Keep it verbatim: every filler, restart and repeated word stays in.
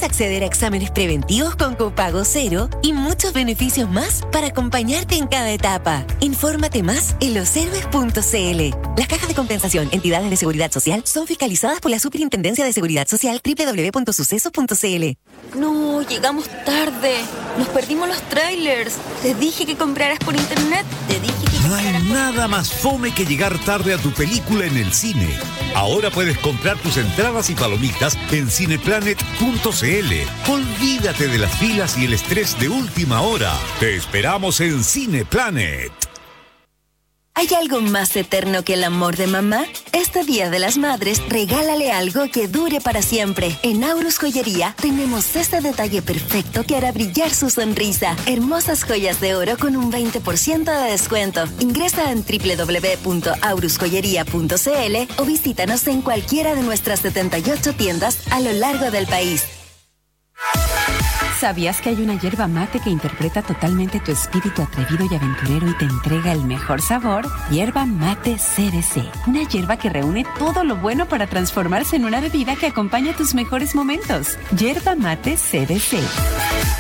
Puedes acceder a exámenes preventivos con copago cero y muchos beneficios más para acompañarte en cada etapa. Infórmate más en los héroes punto c l. Las cajas de compensación, entidades de seguridad social, son fiscalizadas por la Superintendencia de Seguridad Social doble u doble u doble u punto sucesos punto c l. No, llegamos tarde. Nos perdimos los trailers. Te dije que compraras por internet. Te dije que No hay nada más fome que llegar tarde a tu película en el cine. Ahora puedes comprar tus entradas y palomitas en cineplanet punto c l. Olvídate de las filas y el estrés de última hora. Te esperamos en Cineplanet. ¿Hay algo más eterno que el amor de mamá? Este Día de las Madres, regálale algo que dure para siempre. En Aurus Joyería tenemos este detalle perfecto que hará brillar su sonrisa. Hermosas joyas de oro con un veinte por ciento de descuento. Ingresa en doble u doble u doble u punto aurus joyería punto c l o visítanos en cualquiera de nuestras setenta y ocho tiendas a lo largo del país. ¿Sabías que hay una yerba mate que interpreta totalmente tu espíritu atrevido y aventurero y te entrega el mejor sabor? Yerba mate C B C. Una yerba que reúne todo lo bueno para transformarse en una bebida que acompaña tus mejores momentos. Yerba mate C B C.